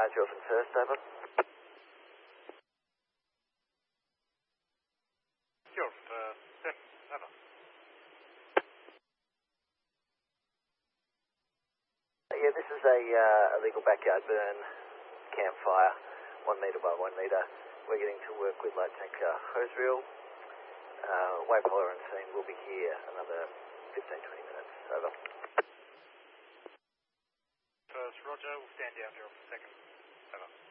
Gelfin first, over. Gelfin, 10, over. Yeah, this is a illegal backyard burn campfire, 1 metre by 1 metre. We're getting to work with light tanker hose reel. Waypoller and scene will be here another 15-20 minutes, over. First, Roger, we'll stand down here for a second, over.